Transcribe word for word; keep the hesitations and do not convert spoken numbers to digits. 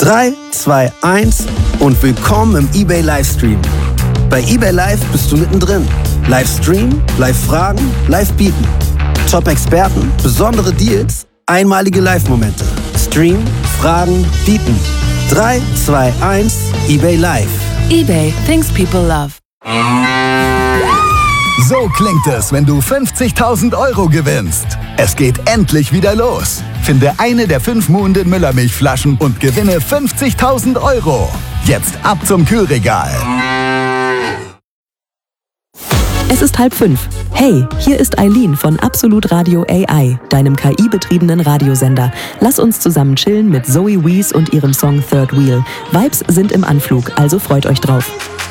drei, zwei, eins und willkommen im eBay Livestream. Bei eBay Live bist du mittendrin. Livestream, Live-Fragen, Live-Bieten. Top-Experten, besondere Deals, einmalige Live-Momente. Stream, Fragen, Bieten. drei, zwei, eins, eBay Live. eBay, things people love. So klingt es, wenn du fünfzigtausend Euro gewinnst. Es geht endlich wieder los. Finde eine der fünf Muhnden Müllermilchflaschen und gewinne fünfzigtausend Euro. Jetzt ab zum Kühlregal. Es ist halb fünf. Hey, hier ist Eileen von Absolut Radio A I, deinem K I-betriebenen Radiosender. Lass uns zusammen chillen mit Zoe Wees und ihrem Song Third Wheel. Vibes sind im Anflug, also freut euch drauf.